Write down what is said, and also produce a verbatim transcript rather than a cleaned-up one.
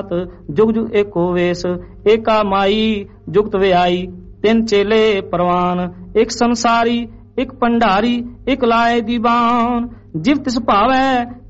जुग जुग एको वेश, एका माई जुगत व्याई, तीन चेले परवान, एक संसारी एक पंडारी एक लाए दीवान, जिव तिस भावै